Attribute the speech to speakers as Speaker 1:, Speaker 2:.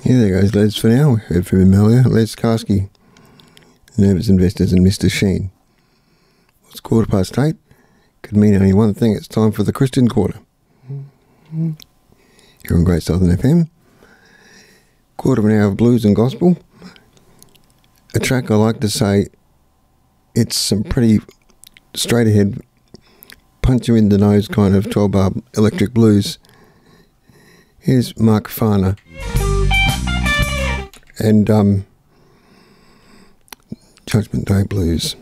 Speaker 1: Yeah, there goes Les for now. We heard from him earlier. Les Karski, Nervous Investors, and Mr. Sheen. It's 8:15. Could mean only one thing. It's time for the Christian Quarter. Here on Great Southern FM. Quarter of an hour of blues and gospel. A track I like to say, it's some pretty straight ahead, punch you in the nose kind of 12-bar electric blues. Here's Mark Farner. And Judgment Day Blues.